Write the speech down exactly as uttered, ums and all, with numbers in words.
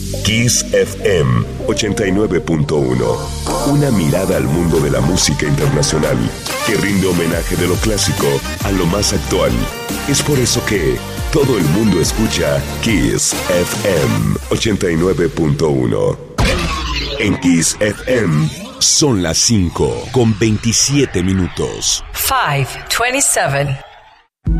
Kiss F M ochenta y nueve punto uno. Una mirada al mundo de la música internacional que rinde homenaje de lo clásico a lo más actual. Es por eso que todo el mundo escucha Kiss F M ochenta y nueve punto uno. En Kiss F M son las cinco con veintisiete minutos. five twenty-seven.